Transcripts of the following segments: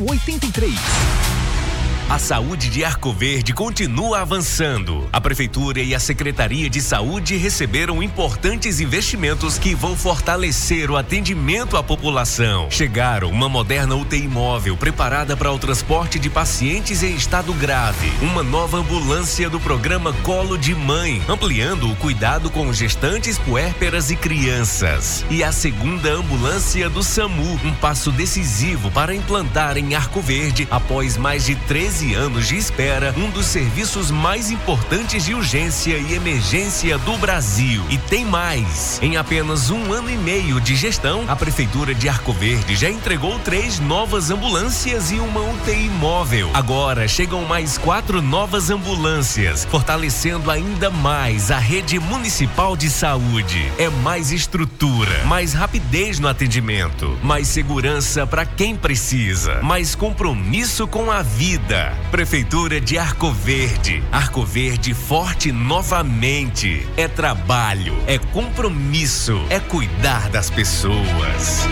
8183. A saúde de Arco Verde continua avançando. A Prefeitura e a Secretaria de Saúde receberam importantes investimentos que vão fortalecer o atendimento à população. Chegaram uma moderna UTI móvel preparada para o transporte de pacientes em estado grave. Uma nova ambulância do programa Colo de Mãe, ampliando o cuidado com gestantes, puérperas e crianças. E a segunda ambulância do SAMU, um passo decisivo para implantar em Arco Verde, após mais de 13 anos de espera, um dos serviços mais importantes de urgência e emergência do Brasil. E tem mais. Em apenas 1 ano e meio de gestão, a Prefeitura de Arco Verde já entregou 3 novas ambulâncias e uma UTI móvel. Agora chegam mais 4 novas ambulâncias, fortalecendo ainda mais a rede municipal de saúde. É mais estrutura, mais rapidez no atendimento, mais segurança para quem precisa, mais compromisso com a vida. Prefeitura de Arco Verde. Arco Verde forte novamente. É trabalho, é compromisso, é cuidar das pessoas.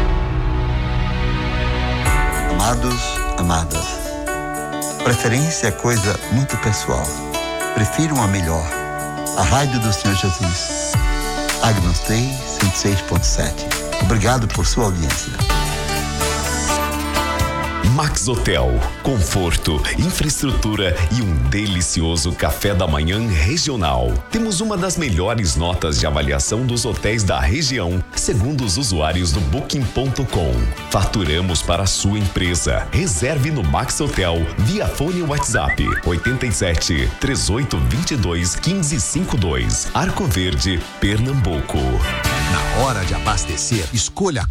Amados, amadas, preferência é coisa muito pessoal. Prefiro a melhor. A rádio do Senhor Jesus. Agnus Dei 106.7. Obrigado por sua audiência. Max Hotel, conforto, infraestrutura e um delicioso café da manhã regional. Temos uma das melhores notas de avaliação dos hotéis da região, segundo os usuários do Booking.com. Faturamos para a sua empresa. Reserve no Max Hotel via fone WhatsApp 87 3822 1552. Arco Verde, Pernambuco. Na hora de abastecer, escolha